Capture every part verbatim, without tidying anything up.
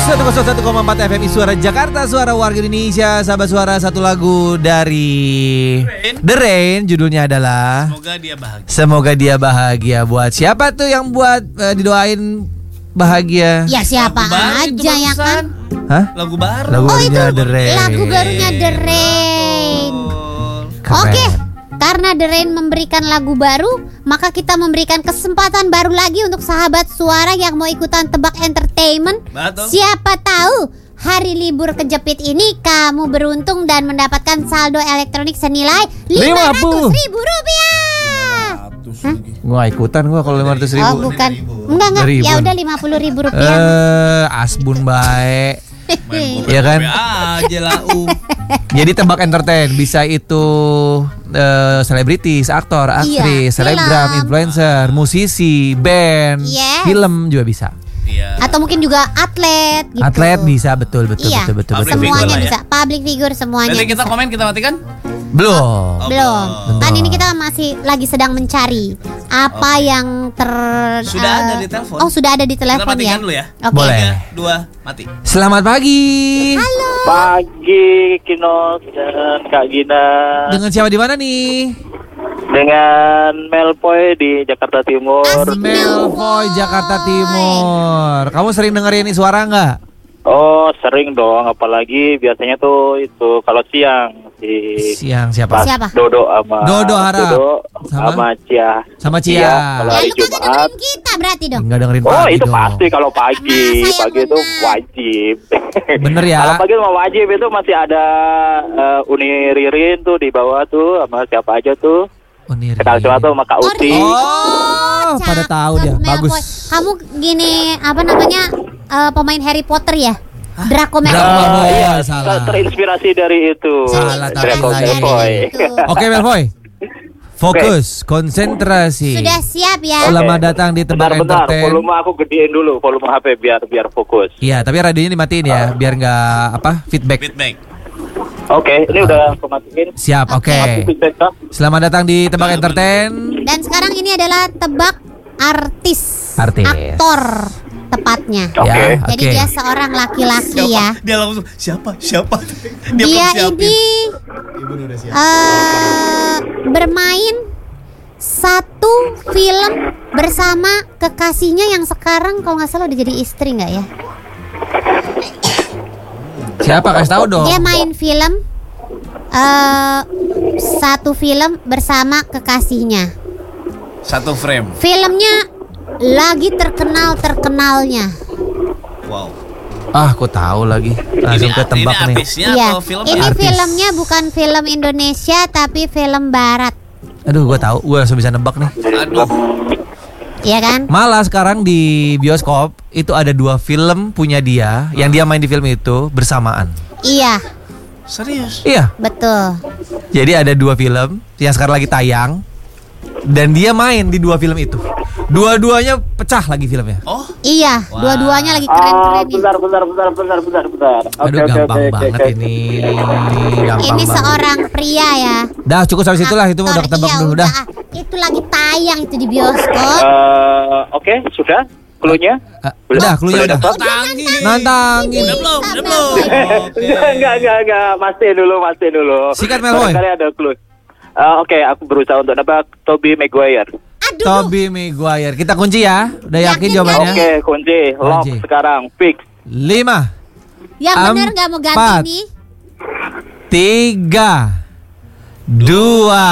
seratus satu koma empat F M Suara Jakarta, suara warga Indonesia. Sahabat suara, satu lagu dari The Rain, judulnya adalah Semoga Dia Bahagia. Semoga Dia Bahagia. Buat siapa tuh yang buat uh, didoain bahagia? Ya siapa aja ya kan? Hah? Lagu baru. Lagu Oh itu The Rain. lagu barunya The Rain. Keren. Oke, karena The Rain memberikan lagu baru, maka kita memberikan kesempatan baru lagi untuk sahabat suara yang mau ikutan tebak entertainment. Betul. Siapa tahu hari libur kejepit ini kamu beruntung dan mendapatkan saldo elektronik senilai lima ratus ribu rupiah. Hah? Gua ikutan gua kalau lima ratus ribu. Oh bukan, enggak enggak. Ribu. Ya udah lima puluh ribu rupiah. Eh, asbun baik. Iya kan? Aja lah um. Jadi tebak entertain bisa itu uh, selebritis, aktor, aktris, Iya, selebgram, film. influencer, musisi, band, Yes. film juga bisa. Iya. Atau mungkin juga atlet gitu. Atlet bisa, betul betul Iya, betul betul Public betul. figure semuanya lah ya. bisa. Public figure semuanya. Nanti kita bisa. komen, kita matikan. Belum. Oh, Belum. belum. Kan ini kita masih lagi sedang mencari apa Oke. yang ter Sudah eh, ada di telepon. Oh, sudah ada di Kita telepon matikan ya. dulu ya. Oke. Boleh. Tiga, dua, mati. Selamat pagi. Halo. Pagi Kino dan Kak Gina. Dengan siapa di mana nih? Dengan Melpoy di Jakarta Timur. Asik. Melvoy, Jakarta Timur. Kamu sering dengerin ini suara nggak? Oh sering dong, apalagi biasanya tuh itu kalau siang si Siang siapa? Mas Siapa? Dodo sama Dodo Harap. Dodo sama? sama Cia. Sama Cia. Kalau Ya hari lu kagak Jumat. dengerin kita berarti dong. Nggak dengerin Oh pagi itu dong. pasti kalau pagi, Masa yang pagi itu benar? wajib. Bener ya? Kalau pagi mah wajib itu masih ada uh, Uni Ririn tuh di bawah tuh sama siapa aja tuh. Unir. Sekali tuh sama Kak Uti. Oh, pada tahu dia. Cakep, Bagus. Melboy. Kamu gini apa namanya eh, pemain Harry Potter ya? Draco Draco Malfoy. Malfoy. iya, salah. terinspirasi dari itu. Salah tapi Draco lain. Malfoy. Itu. Oke Melvoy. Fokus, konsentrasi. Sudah siap ya? Selamat datang di Tebak Bentar-bentar, Entertain. volume aku gedein dulu, volume H P biar biar fokus. Iya, tapi radionya dimatiin ya, biar nggak apa feedback. Feedback. Oke, ini udah aku matiin. Siap, oke. Mati feedback kah? Selamat datang di Tebak Entertain. Dan sekarang ini adalah tebak artis, Artis. aktor tepatnya. Oke. Ya, Jadi oke. dia seorang laki-laki ya. Dia langsung siapa? Siapa? Dia, belum siapin. ini eh, bermain satu film bersama kekasihnya yang sekarang kalau nggak salah udah jadi istri nggak ya? Siapa kasih tahu dong? Dia main film eh satu film bersama kekasihnya. Satu frame. Filmnya lagi terkenal terkenalnya. Wow. Ah, aku tahu lagi. Langsung Ini- ketebak ini nih. artisnya Iya, atau filmnya? ini Artis. filmnya bukan film Indonesia tapi film Barat, Aduh, gue tahu. Gue langsung bisa nebak nih. Aduh. ya kan? Malah sekarang di bioskop itu ada dua film punya dia, yang dia main di film itu bersamaan. Iya, Serius? Iya. betul. Jadi ada dua film yang sekarang lagi tayang dan dia main di dua film itu. Dua-duanya pecah lagi filmnya. Oh, Iya, Wah. dua-duanya lagi Ah, keren-keren. bentar, bentar, bentar, bentar, bentar, bentar. Oke, Aduh, oke, gampang oke, banget oke. ini. Gampang Ini banget. seorang pria ya. Dah cukup sampai situlah, itu udah Aktor, ketebak iya, dulu dah. ah. Itu lagi tayang itu di bioskop. Eh, Oke, sudah. Cluenya? Eh, udah, cluenya udah. dapat? tanggi. Nantangin. Udah belum? Udah Sabar, belum? Boy. Oke. Enggak, enggak, enggak, enggak. Mastiin dulu, mastiin dulu. Sikat, Melboy. Barangkali ada clue. Eh, Oke, aku berusaha untuk nebak Tobey Maguire. Aduh, Tobey Maguire. Kita kunci ya. Udah yakin Yakin, jawabannya? Oke, kunci. Lock Kunci. sekarang. Fix. Lima, yang bener nggak mau ganti Empat. nih? tiga, dua,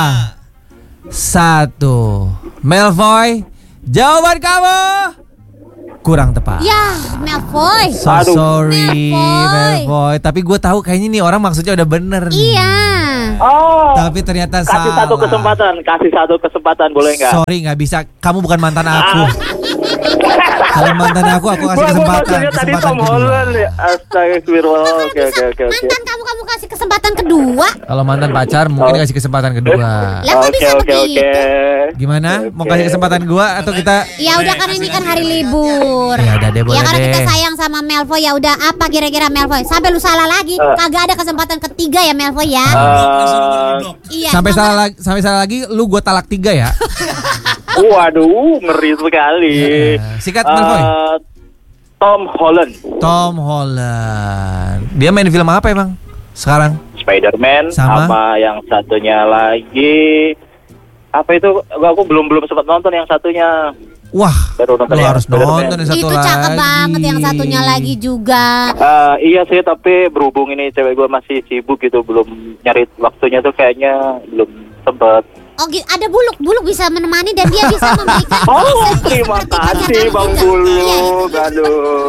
satu. Melvoy, jawaban kamu kurang tepat. Ya, Malfoy. So Aduh. sorry, Melvoy. Melvoy. Tapi gue tahu kayaknya nih orang maksudnya udah bener nih. Iya. Oh. Tapi ternyata Kasih salah. satu kesempatan, kasih satu kesempatan boleh nggak? Sorry, nggak bisa. Kamu bukan mantan aku. Kalau mantan aku, aku kasih Gua- gua kesempatan. maksudnya tadi Kesempatan Tom kedua. Holland ya. Astagfirullah. Oke, oke, Bisa oke, oke. mantan kamu kamu kasih kesempatan kedua. Kalau mantan pacar mungkin kasih kesempatan kedua. Lah kok Oke, bisa oke, begitu? oke. Gimana? Mau Oke. kasih kesempatan gua atau kita? Ya udah kan ini kan hari libur. Ya udah deh, boleh Ya karena deh. kita sayang sama Melvoy, ya udah apa kira-kira Melvoy? Sampai lu salah lagi, Eh. kagak ada kesempatan ketiga ya Melvoy ya. Eh, Iya. Sampai coba. salah lagi, sampai salah lagi, lu gua talak tiga ya. Waduh, ngeri sekali. Eh, Sikat Melvoy. Eh, Tom Holland. Tom Holland. Dia main di film apa emang sekarang? Spider-Man Sama? sama yang satunya lagi apa itu? Aku belum belum sempat nonton yang satunya. Wah, Baru nonton lu yang harus Spider-Man. nonton yang satu Itu lagi. cakep banget yang satunya lagi juga. Eh, iya sih, tapi berhubung ini cewek gue masih sibuk gitu, belum nyari waktunya tuh kayaknya belum sempet. Oh, gitu. Ada Buluk. Buluk bisa menemani dan dia bisa memberikan. Oh, service terima seperti kasih penyanyi Bang juga. Bulu. Iya, iya. Aduh.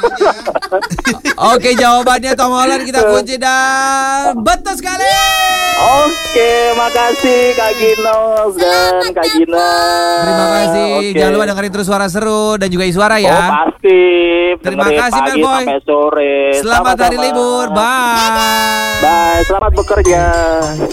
Oke, jawabannya Tom Holland kita kunci dan betul sekali. Oke, makasih Kak Gino dan Kak Gina. Terima kasih. Oke. Jangan lupa dengerin terus Suara Seru dan juga Iswara Oh, ya. pasti. Terima Dengerin kasih, pagi Melboy. sampai sore. Selamat hari Sama-sama. libur. Bye. Bye, selamat bekerja.